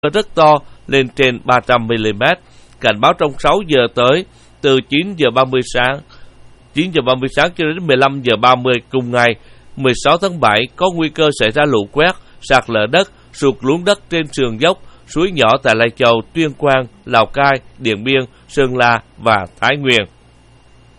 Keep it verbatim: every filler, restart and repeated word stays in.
rất to lên trên ba trăm mi-li-mét. Cảnh báo trong sáu giờ tới, từ chín giờ ba mươi sáng chín giờ ba mươi sáng cho đến mười lăm giờ ba mươi cùng ngày mười sáu tháng bảy có nguy cơ xảy ra lũ quét, sạt lở đất, sụt lún đất trên sườn dốc, suối nhỏ tại Lai Châu, Tuyên Quang, Lào Cai, Điện Biên, Sơn La và Thái Nguyên.